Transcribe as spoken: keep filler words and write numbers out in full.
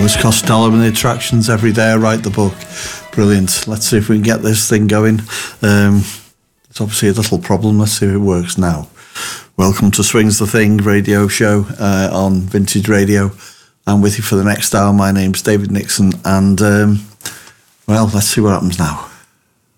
Elvis Costello and the Attractions, Every Day I Write the Book. Brilliant. Let's see if we can get this thing going. Um, it's obviously a little problem. Let's see if it works now. Welcome to Swings the Thing radio show uh, on Vintage Radio. I'm with you for the next hour. My name's David Nixon, and um, well, let's see what happens now.